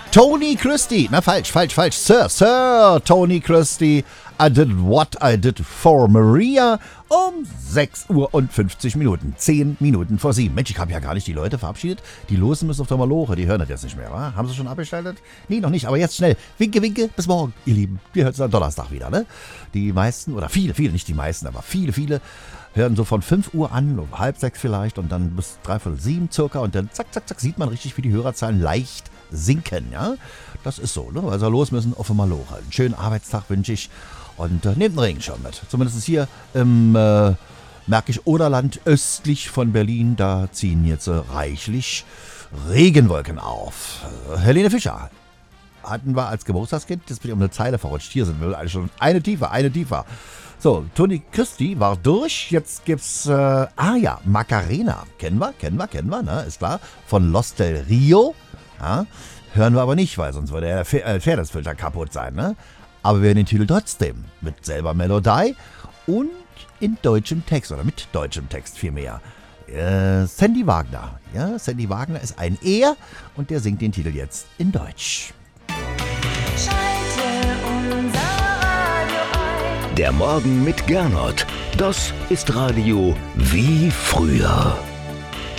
Tony Christie. Na, falsch. Sir Tony Christie. I did what I did for Maria. Um 6 Uhr und 50 Minuten. 10 Minuten vor 7. Mensch, ich habe ja gar nicht die Leute verabschiedet. Die losen müssen auf der Maloche. Die hören das jetzt nicht mehr, wa? Haben sie schon abgeschaltet? Nee, noch nicht. Aber jetzt schnell. Winke, winke. Bis morgen, ihr Lieben. Wir hören uns am Donnerstag wieder, ne? Die meisten, oder viele, nicht die meisten, aber viele hören so von 5 Uhr an, um 5:30 vielleicht und dann bis 6:45 circa und dann zack, sieht man richtig, wie die Hörerzahlen leicht sinken, ja. Das ist so, ne? Weil sie los müssen auf der Maloche. Einen schönen Arbeitstag wünsche ich und nehmt den Regen schon mit. Zumindest hier im Märkisch-Oderland östlich von Berlin, da ziehen jetzt reichlich Regenwolken auf. Helene Fischer hatten wir als Geburtstagskind, jetzt bin ich um eine Zeile verrutscht. Hier sind wir eigentlich schon eine tiefer. So, Tony Christie war durch. Jetzt gibt's, Macarena. Kennen wir, ne? Ist klar. Von Los del Rio. Ja, hören wir aber nicht, weil sonst würde der Fairness-Filter kaputt sein, ne? Aber wir hören den Titel trotzdem. Mit selber Melodie und in deutschem Text. Oder mit deutschem Text vielmehr. Sandy Wagner. Ja, Sandy Wagner ist ein Er und der singt den Titel jetzt in Deutsch. Der Morgen mit Gernot. Das ist Radio wie früher.